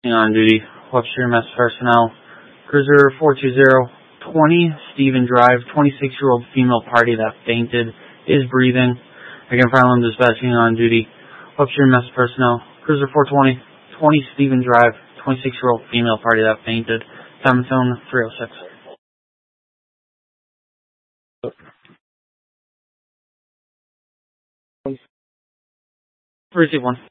On duty, Webster Mess personnel. Cruiser 420, Stephen Drive, 26-year-old female party that fainted, is breathing. I can find them dispatching on duty. Webster Mess personnel. Cruiser 420, 20 Stephen Drive, 26-year-old female party that fainted. Time zone 306. Receive one.